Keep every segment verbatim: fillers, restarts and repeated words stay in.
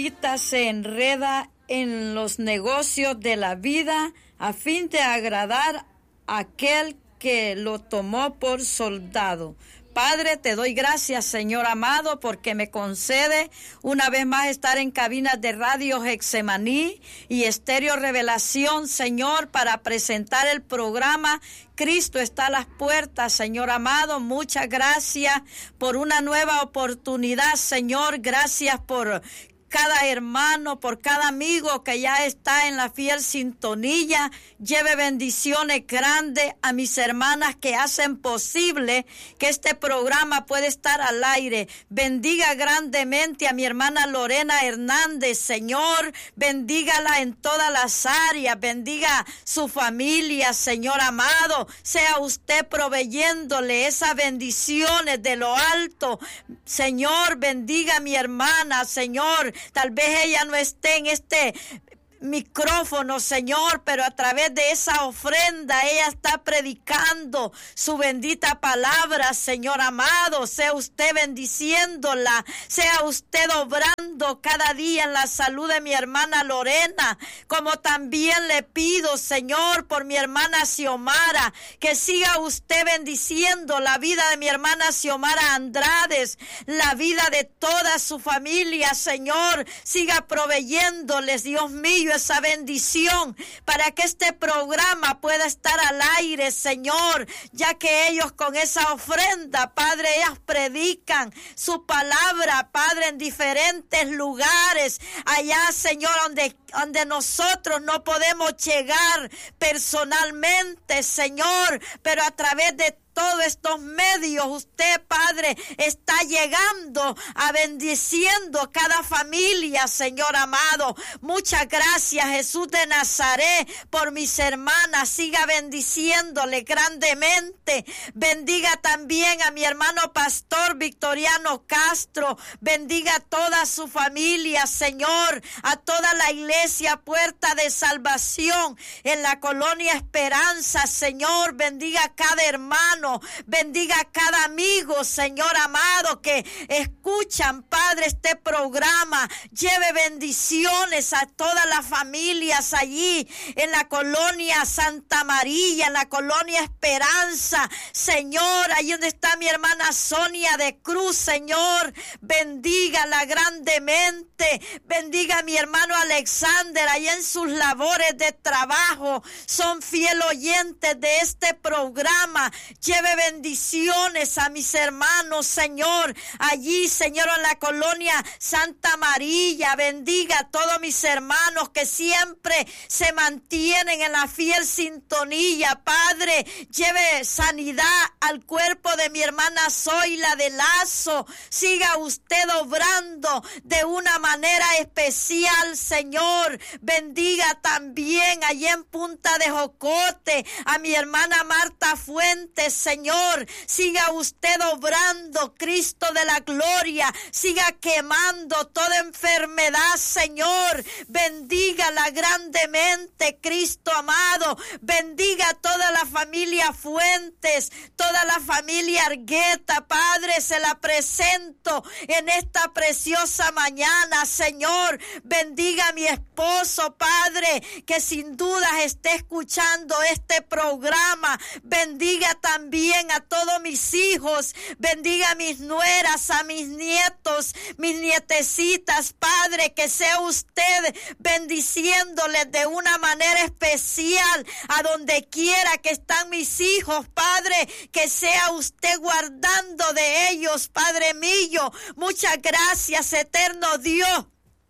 ahorita se enreda en los negocios de la vida a fin de agradar a aquel que lo tomó por soldado. Padre, te doy gracias, Señor amado, porque me concede una vez más estar en cabinas de Radio Getsemaní y Estéreo Revelación, Señor, para presentar el programa Cristo está a las puertas, Señor amado. Muchas gracias por una nueva oportunidad, Señor. Gracias por cada hermano, por cada amigo que ya está en la fiel sintonía. Lleve bendiciones grandes a mis hermanas que hacen posible que este programa pueda estar al aire. Bendiga grandemente a mi hermana Lorena Hernández, Señor. Bendígala en todas las áreas. Bendiga su familia, Señor amado. Sea usted proveyéndole esas bendiciones de lo alto. Señor, bendiga a mi hermana, Señor. Tal vez ella no esté en este micrófono, Señor, pero a través de esa ofrenda ella está predicando su bendita palabra, Señor amado. Sea usted bendiciéndola, sea usted obrando cada día en la salud de mi hermana Lorena, como también le pido, Señor, por mi hermana Xiomara, que siga usted bendiciendo la vida de mi hermana Xiomara Andrades, la vida de toda su familia, Señor. Siga proveyéndoles, Dios mío, esa bendición para que este programa pueda estar al aire, Señor, ya que ellos con esa ofrenda, Padre, ellas predican su palabra, Padre, en diferentes lugares, allá, Señor, donde, donde nosotros no podemos llegar personalmente, Señor, pero a través de todos estos medios, usted, Padre, está llegando a bendiciendo cada familia, Señor amado. Muchas gracias, Jesús de Nazaret, por mis hermanas. Siga bendiciéndole grandemente. Bendiga también a mi hermano pastor Victoriano Castro. Bendiga a toda su familia, Señor, a toda la iglesia Puerta de Salvación en la colonia Esperanza, Señor. Bendiga a cada hermano. Bendiga a cada amigo, Señor amado, que escuchan, Padre, este programa. Lleve bendiciones a todas las familias allí en la colonia Santa María, en la colonia Esperanza, Señor, ahí donde está mi hermana Sonia de Cruz, Señor. Bendígala grandemente. Bendiga a mi hermano Alexander ahí en sus labores de trabajo. Son fiel oyentes de este programa. Lleve bendiciones a mis hermanos, Señor, allí, Señor, en la colonia Santa María. Bendiga a todos mis hermanos que siempre se mantienen en la fiel sintonía, Padre. Lleve sanidad al cuerpo de mi hermana Zoila de Lazo. Siga usted obrando de una manera especial, Señor. Bendiga también allí en Punta de Jocote a mi hermana Marta Fuentes, Señor. Siga usted obrando, Cristo de la gloria. Siga quemando toda enfermedad, Señor. Bendígala grandemente, Cristo amado. Bendiga a toda la familia Fuentes, toda la familia Argueta, Padre, se la presento en esta preciosa mañana, Señor. Bendiga a mi esposo, Padre, que sin dudas esté escuchando este programa. Bendiga también a todos mis hijos. Bendiga a mis nueras, a mis nietos, mis nietecitas, Padre, que sea usted bendiciéndoles de una manera especial a donde quiera que están mis hijos, Padre, que sea usted guardando de ellos, Padre mío. Muchas gracias, eterno Dios.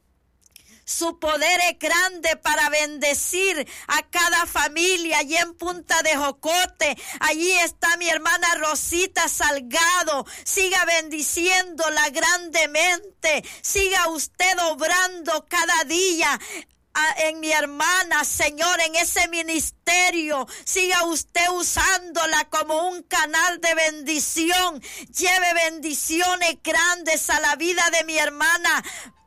Su poder es grande para bendecir a cada familia allí en Punta de Jocote. Allí está mi hermana Rosita Salgado. Siga bendiciéndola grandemente. Siga usted obrando cada día en mi hermana, Señor, en ese ministerio. Siga usted usándola como un canal de bendición. Lleve bendiciones grandes a la vida de mi hermana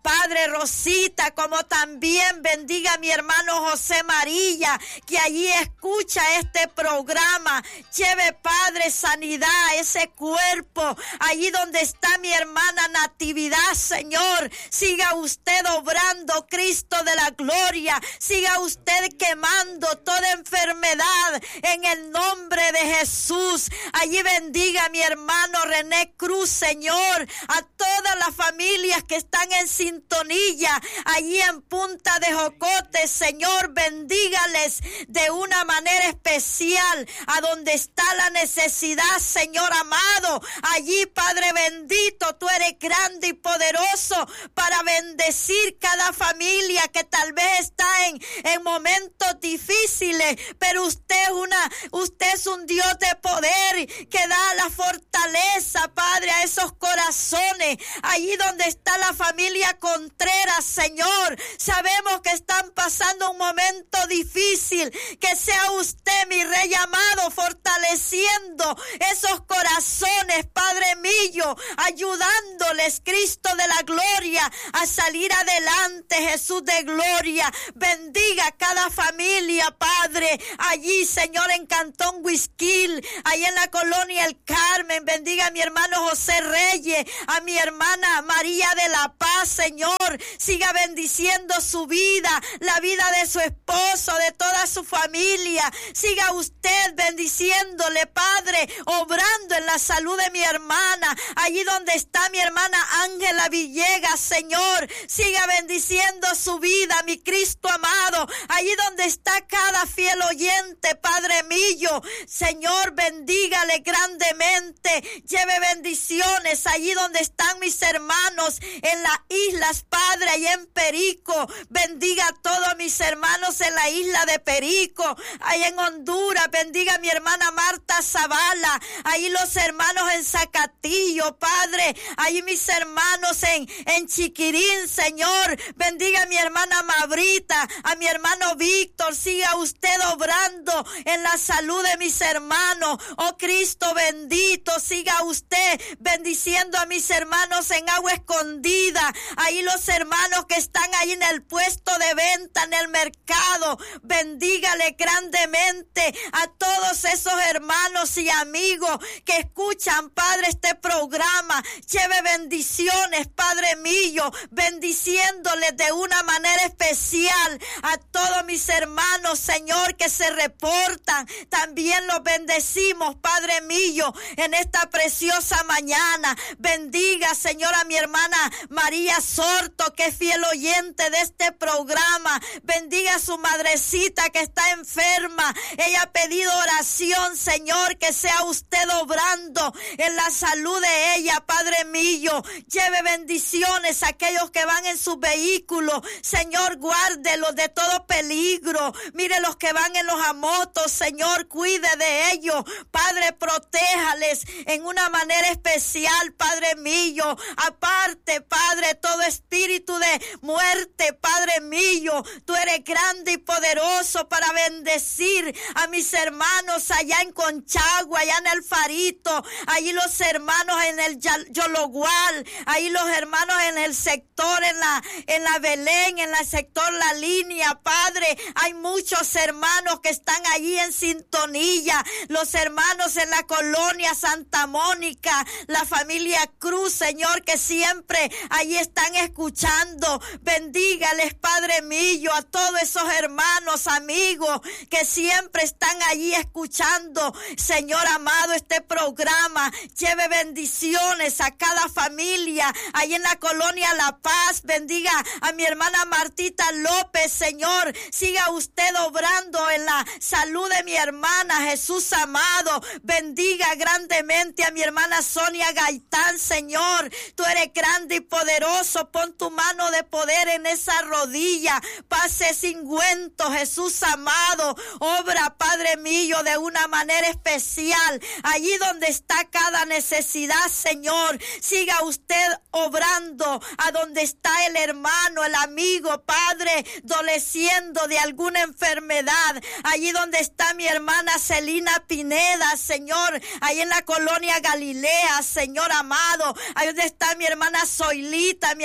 Padre Rosita, como también bendiga a mi hermano José María, que allí escucha este programa. Lleve, Padre, sanidad a ese cuerpo, allí donde está mi hermana Natividad, Señor. Siga usted obrando, Cristo de la gloria. Siga usted quemando toda enfermedad en el nombre de Jesús. Allí bendiga a mi hermano René Cruz, Señor, a todas las familias que están en sintonía allí en Punta de Jocote, Señor, bendígales de una manera especial a donde está la necesidad, Señor amado. Allí, Padre bendito, tú eres grande y poderoso para bendecir cada familia que tal vez está en, en momentos difíciles, pero usted es una, usted es un Dios de poder que da la fortaleza, Padre, a esos corazones. Allí donde está la familia Contreras, Señor, sabemos que están pasando un momento difícil. Que sea usted, mi Rey amado, fortaleciendo esos corazones, Padre mío, ayudándoles, Cristo de la gloria, a salir adelante, Jesús de gloria. Bendiga cada familia, Padre, allí, Señor, en Cantón Huisquil, ahí en la colonia El Carmen. Bendiga a mi hermano José Reyes, a mi hermana María de la Paz, Señor. Siga bendiciendo su vida, la vida de su esposo, de toda su familia. Siga usted bendiciéndole, Padre, obrando en la salud de mi hermana, allí donde está mi hermana Ángela Villegas, Señor. Siga bendiciendo su vida, mi Cristo amado, allí donde está cada fiel oyente, Padre mío. Señor, bendígale grandemente. Lleve bendiciones allí donde están mis hermanos en las islas, Padre, allí en Perico. Bendiga a todos mis hermanos en la isla de Perico, ahí en Honduras. Bendiga a mi hermana Marta Zavala, ahí los hermanos en Zacatillo, Padre, ahí mis hermanos en, en Chiquirín, Señor. Bendiga a mi hermana Mabrita, a mi hermano Víctor. Siga usted obrando en la salud de mis hermanos. Oh Cristo bendito, siga usted bendiciendo a mis hermanos en Agua Escondida, ahí los hermanos que están ahí en el puesto de venta, en el mercado. Bendígale grandemente a todos esos hermanos y amigos que escuchan, Padre, este programa. Lleve bendiciones, Padre mío, bendiciéndoles de una manera especial a todos mis hermanos, Señor, que se reportan. También los bendecimos, Padre mío, en esta preciosa mañana. Bendiga, Señor, a mi hermana María Sorto, que es fiel oyente de este programa. Bendiga a su madrecita que está enferma. Ella ha pedido oración, Señor, que sea usted obrando en la salud de ella, Padre mío. Lleve bendiciones a aquellos que van en sus vehículos. Señor, guárdelos de todo peligro. Mire los que van en los amotos, Señor, cuide de ellos. Padre, protéjales en una manera especial, Padre mío. Aparte, Padre, todo espíritu de muerte, Padre mío. Tú eres grande y poderoso para bendecir a mis hermanos allá en Conchagua, allá en el Farito, allí los hermanos en el Yologual, ahí los hermanos en el sector, en la, en la Belén, en el sector La Línea, Padre. Hay muchos hermanos que están allí en sintonía, los hermanos en la colonia Santa Mónica, la familia Cruz, Señor, que siempre allí están escuchando. Bendígales, Padre mío, a todos esos hermanos, amigos, que siempre están allí escuchando, Señor amado, este programa. Lleve bendiciones a cada familia, allí en la colonia La Paz. Bendiga a mi hermana Martita López, Señor. Siga usted obrando en la salud de mi hermana, Jesús amado. Bendiga grandemente a mi hermana Sonia Gaitán, Señor. Tú eres grande y poderoso. Pon tu mano de poder en esa rodilla. Pase sin ungüento, Jesús amado. Obra, Padre mío, de una manera especial. Allí donde está cada necesidad, Señor. Siga usted obrando a donde está el hermano, el amigo, Padre, doleciendo de alguna enfermedad. Allí donde está mi hermana Celina Pineda, Señor. Ahí en la colonia Galilea, Señor amado. Ahí donde está mi hermana Zoilita, mi hermana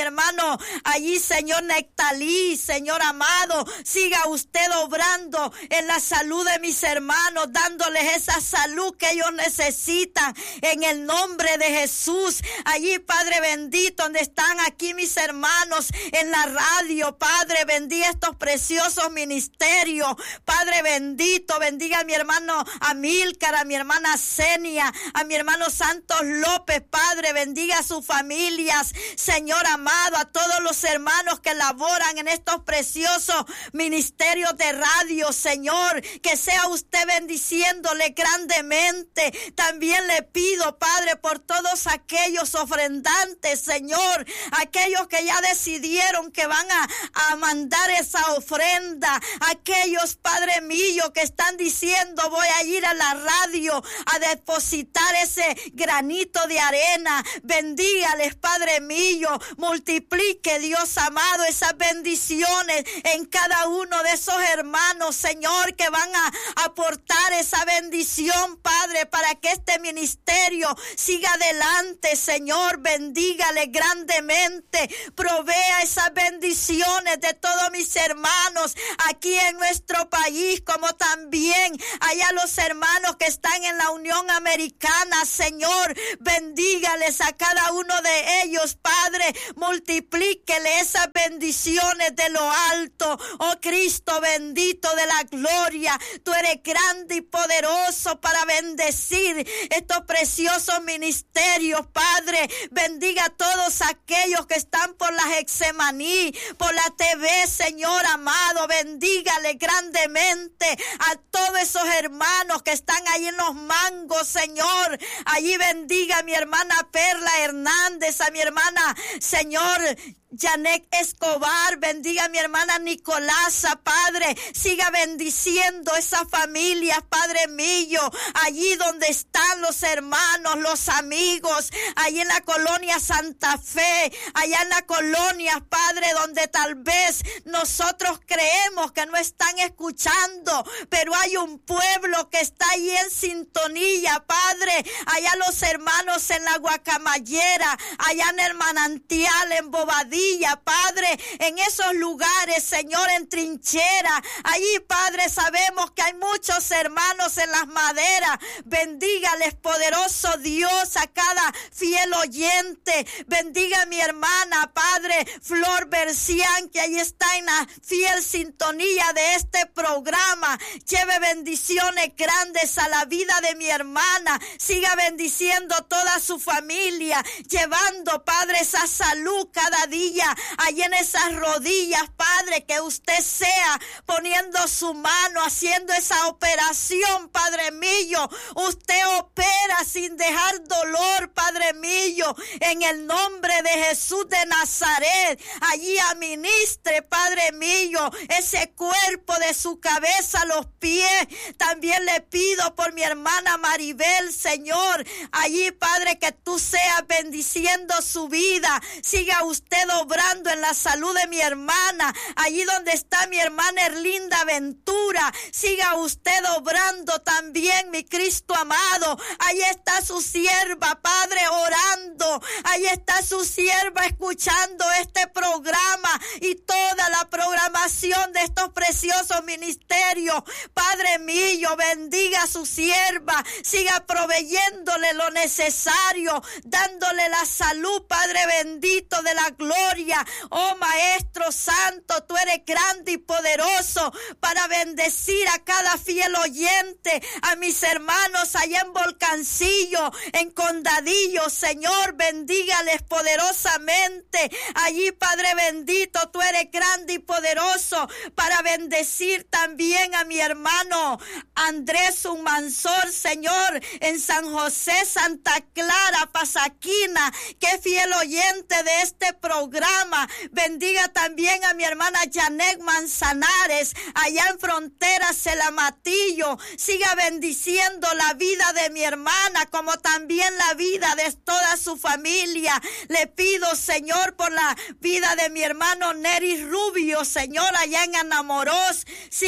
hermano allí, Señor Nectalí, Señor amado, siga usted obrando en la salud de mis hermanos, dándoles esa salud que ellos necesitan en el nombre de Jesús. Allí, Padre bendito, donde están aquí mis hermanos en la radio, Padre, bendiga estos preciosos ministerios. Padre bendito, bendiga a mi hermano Amílcar, a mi hermana Senia, a mi hermano Santos López. Padre, bendiga a sus familias, Señor amado, a todos los hermanos que laboran en estos preciosos ministerios de radio, Señor, que sea usted bendiciéndole grandemente. También le pido, Padre, por todos aquellos ofrendantes, Señor, aquellos que ya decidieron que van a, a mandar esa ofrenda, aquellos, Padre mío, que están diciendo voy a ir a la radio a depositar ese granito de arena. Bendígales, Padre mío, multiplique, Dios amado, esas bendiciones en cada uno de esos hermanos, Señor, que van a aportar esa bendición, Padre, para que este ministerio siga adelante, Señor. Bendígale grandemente, provea esas bendiciones de todos mis hermanos aquí en nuestro país, como también allá los hermanos que están en la Unión Americana, Señor. Bendígales a cada uno de ellos, Padre, multiplíquele esas bendiciones de lo alto. Oh Cristo bendito de la gloria, tú eres grande y poderoso para bendecir estos preciosos ministerios, Padre. Bendiga a todos aquellos que están por la Getsemaní, por la T V, Señor amado. Bendígale grandemente a todos esos hermanos que están ahí en los mangos, Señor. Allí bendiga a mi hermana Perla Hernández, a mi hermana, Señor, Janet Escobar, bendiga a mi hermana Nicolasa, Padre, siga bendiciendo esas familias, Padre mío, allí donde están los hermanos, los amigos, allí en la colonia Santa Fe, allá en la colonia, Padre, donde tal vez nosotros creemos que no están escuchando, pero hay un pueblo que está ahí en sintonía, Padre, allá los hermanos en la Guacamayera, allá en el Manantial, en Bobadilla, Padre, en esos lugares, Señor, en trinchera, allí, Padre, sabemos que hay muchos hermanos en las maderas. Bendígales, poderoso Dios, a cada fiel oyente. Bendiga a mi hermana, Padre, Flor Bercián, que ahí está en la fiel sintonía de este programa. Lleve bendiciones grandes a la vida de mi hermana. Siga bendiciendo toda su familia, llevando, Padre, esa salud cada día allí en esas rodillas, Padre, que usted sea poniendo su mano, haciendo esa operación, Padre mío. Usted opera sin dejar dolor, Padre mío, en el nombre de Jesús de Nazaret. Allí administre, Padre mío, ese cuerpo de su cabeza a los pies. También le pido por mi hermana Maribel, Señor, allí, Padre, que tú seas bendiciendo su vida. Siga usted obrando en la salud de mi hermana, allí donde está mi hermana Erlinda Ventura. Siga usted obrando también, mi Cristo amado. Ahí está su sierva, Padre, orando. Ahí está su sierva escuchando este programa y toda la programación de estos preciosos ministerios. Padre mío, bendiga a su sierva. Siga proveyéndole lo necesario, dándole la salud, Padre bendito de la gloria. Oh Maestro Santo, tú eres grande y poderoso para bendecir a cada fiel oyente, a mis hermanos allá en Volcancillo, en Condadillo, Señor, bendígales poderosamente. Allí, Padre bendito, tú eres grande y poderoso para bendecir también a mi hermano Andrés Humansor, Señor, en San José, Santa Clara, Pasaquina, que fiel oyente de este programa. Bendiga también a mi hermana Janet Manzanares, allá en Fronteras, Celamatillo. Siga bendiciendo la vida de mi hermana, como también la vida de toda su familia. Le pido, Señor, por la vida de mi hermano Neri Rubio, Señor, allá en Anamorós. Siga usted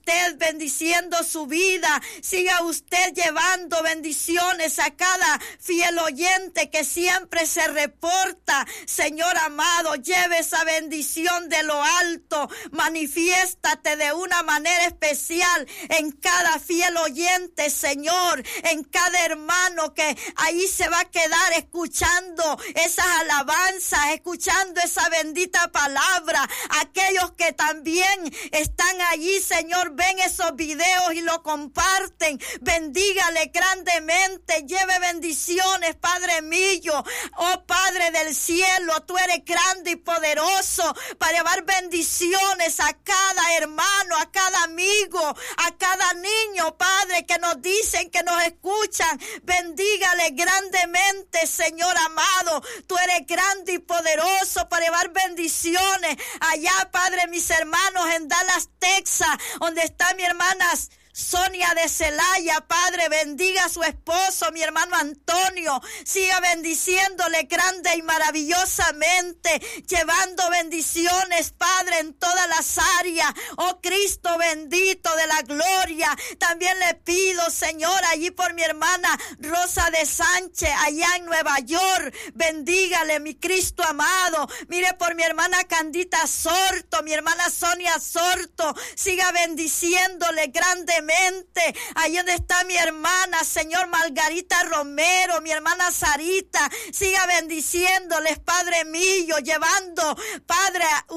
usted bendiciendo su vida. Siga usted llevando bendiciones a cada fiel oyente que siempre se reporta. Señor amado, lleve esa bendición de lo alto. Manifiéstate de una manera especial en cada fiel oyente, Señor, en cada hermano que ahí se va a quedar escuchando esas alabanzas, escuchando esa bendita palabra. Aquellos que también están allí, Señor, ven esos videos y lo comparten. Bendígale grandemente, lleve bendiciones, Padre mío. Oh Padre del cielo, tú eres grande y poderoso para llevar bendiciones a cada hermano, a cada amigo, a cada niño, Padre, que nos dicen, que nos escuchan. Bendígale grandemente, Señor amado. Tú eres grande y poderoso para llevar bendiciones allá, Padre, mis hermanos en Dallas, Texas, donde está mi hermana Sonia de Celaya. Padre, bendiga a su esposo, mi hermano Antonio. Siga bendiciéndole grande y maravillosamente, llevando bendiciones, Padre, en todas las áreas. Oh Cristo bendito de la gloria. También le pido, Señor, allí por mi hermana Rosa de Sánchez, allá en Nueva York. Bendígale, mi Cristo amado. Mire por mi hermana Candita Sorto, mi hermana Sonia Sorto. Siga bendiciéndole grandemente. Ahí donde está mi hermana, Señor, Margarita Romero, mi hermana Sarita. Siga bendiciéndoles, Padre mío, llevando, Padre,